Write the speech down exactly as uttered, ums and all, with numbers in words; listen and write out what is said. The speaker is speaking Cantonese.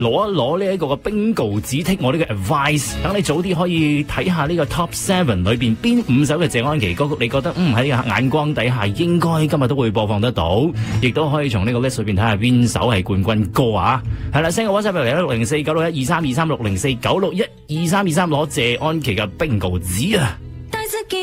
攞一攞呢一個嘅 bingo 紙剔我呢個 advice， 等你早啲可以睇下呢個 top seven 裏邊邊五首嘅謝安琪歌曲，你覺得嗯喺眼光底下應該今日都會播放得到，亦都可以從呢個 list 裏邊睇下邊首係冠軍歌啊！係啦 ，send 個 WhatsApp 嚟啦，六零四九六一二三二三六零四九六一二三二三攞謝安琪嘅 bingo 紙啊！